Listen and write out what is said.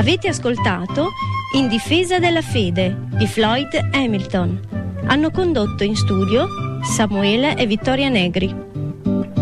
Avete ascoltato In difesa della fede di Floyd Hamilton. Hanno condotto in studio Samuele e Vittoria Negri.